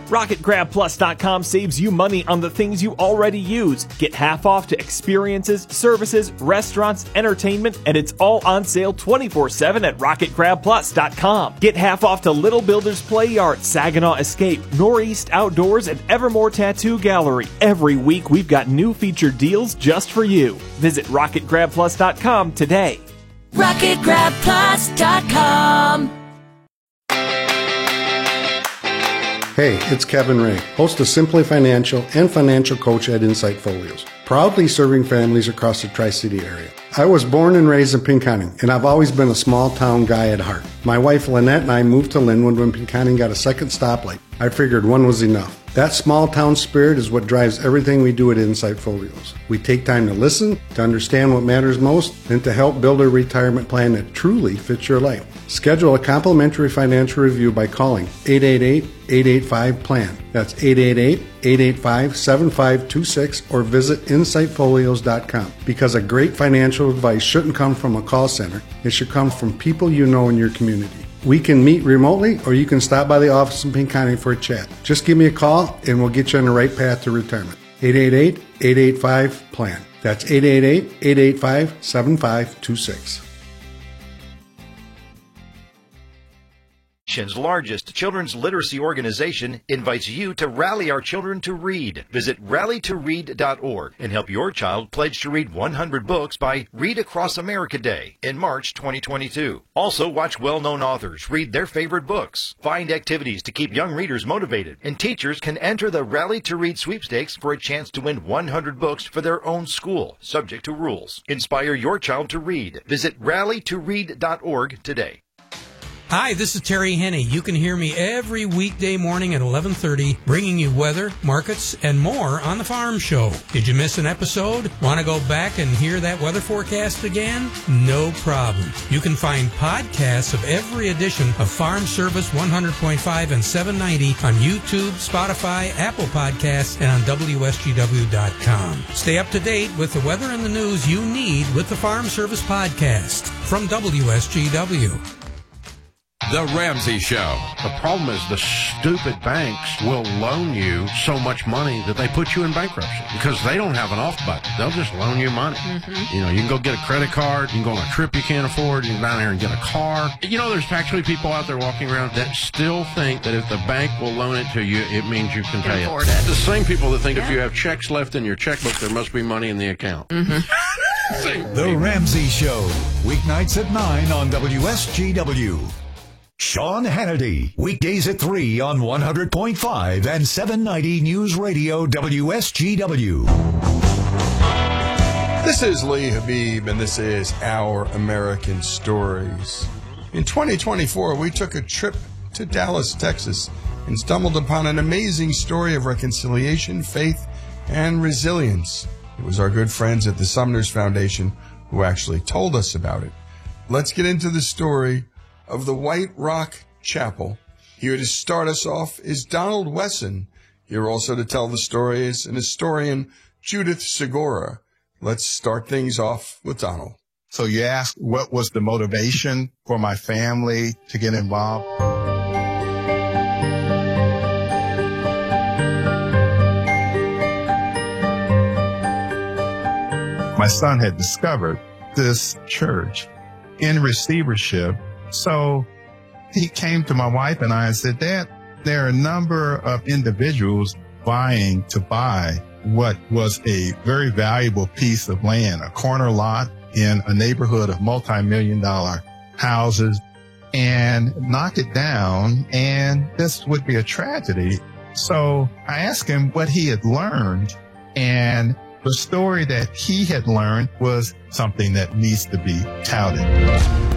RocketGrabPlus.com saves you money on the things you already use. Get half off to experiences, services, restaurants, entertainment, and it's all on sale 24/7 at RocketGrabPlus.com. Get half off to Little Builders Play Yard, Saginaw Escape, Northeast Outdoors, and Evermore Tattoo Gallery. Every week we've got new featured deals just for you. Visit RocketGrabPlus.com today. RocketGrabPlus.com. Hey, it's Kevin Ray, host of Simply Financial and financial coach at Insight Folios, proudly serving families across the Tri-City area. I was born and raised in Pinconning, and I've always been a small-town guy at heart. My wife Lynette and I moved to Linwood when Pinconning got a second stoplight. I figured one was enough. That small-town spirit is what drives everything we do at Insight Folios. We take time to listen, to understand what matters most, and to help build a retirement plan that truly fits your life. Schedule a complimentary financial review by calling 888-885-PLAN. That's 888-885-7526 or visit insightfolios.com. Because a great financial advice shouldn't come from a call center. It should come from people you know in your community. We can meet remotely, or you can stop by the office in Pinconning for a chat. Just give me a call, and we'll get you on the right path to retirement. 888-885-PLAN. That's 888-885-7526. Nation's largest children's literacy organization invites you to rally our children to read. Visit rallytoread.org and help your child pledge to read 100 books by Read Across America Day in March 2022. Also, watch well-known authors read their favorite books. Find activities to keep young readers motivated, and teachers can enter the Rally to Read sweepstakes for a chance to win 100 books for their own school, subject to rules. Inspire your child to read. Visit rallytoread.org today. Hi, this is Terry Henney. You can hear me every weekday morning at 11:30, bringing you weather, markets, and more on The Farm Show. Did you miss an episode? Want to go back and hear that weather forecast again? No problem. You can find podcasts of every edition of Farm Service 100.5 and 790 on YouTube, Spotify, Apple Podcasts, and on WSGW.com. Stay up to date with the weather and the news you need with the Farm Service Podcast from WSGW. The Ramsey Show. The problem is the stupid banks will loan you so much money that they put you in bankruptcy because they don't have an off button. They'll just loan you money. Mm-hmm. You know, you can go get a credit card, you can go on a trip you can't afford, you can go down there and get a car. You know, there's actually people out there walking around that still think that if the bank will loan it to you, it means you can pay it. The same people that think if you have checks left in your checkbook, there must be money in the account. Mm-hmm. The Ramsey Show, weeknights at 9 on WSGW. Sean Hannity, weekdays at 3 on 100.5 and 790 News Radio WSGW. This is Lee Habib, and this is Our American Stories. In 2024, we took a trip to Dallas, Texas, and stumbled upon an amazing story of reconciliation, faith, and resilience. It was our good friends at the Sumners Foundation who actually told us about it. Let's get into the story of the White Rock Chapel. Here to start us off is Donald Wesson. Here also to tell the story is an historian, Judith Segura. Let's start things off with Donald. So you asked what was the motivation for my family to get involved? My son had discovered this church in receivership. So he came to my wife and I and said, Dad, there are a number of individuals vying to buy what was a very valuable piece of land, a corner lot in a neighborhood of multi-million-dollar houses, and knock it down, and this would be a tragedy. So I asked him what he had learned, and the story that he had learned was something that needs to be touted.